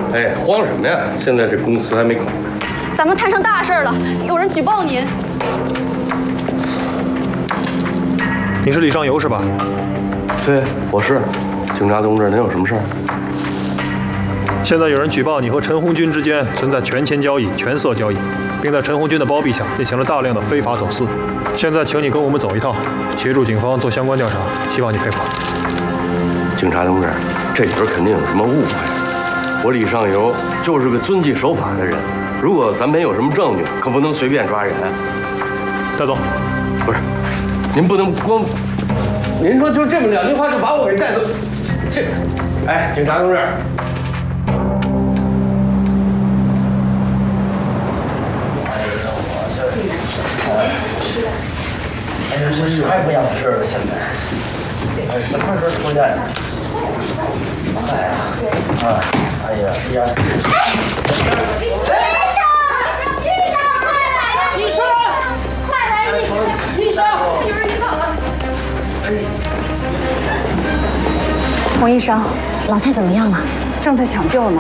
哎，慌什么呀？现在这公司还没考虑。 咱们摊上大事了，有人举报您。 你是李尚游是吧？ 对，我是。警察同志，您有什么事儿？ 现在有人举报你和陈红军之间存在权钱交易、权色交易，并在陈红军的包庇下进行了大量的非法走私。现在请你跟我们走一趟，协助警方做相关调查，希望你配合。 警察同志，这里边肯定有什么误会。我李尚游就是个遵纪守法的人，如果咱没有什么证据，可不能随便抓人。 带走。 不是，您不能光，您说就这么2句话就把我给带走，这，哎，警察同志。 哎呀，这太不想事了，现在，哎，什么时候出现？哎呀，啊，哎呀，哎呀！ 医生，快来呀！医生，快来！医生，有人晕倒了。 洪医生，老蔡怎么样了？ 正在抢救呢。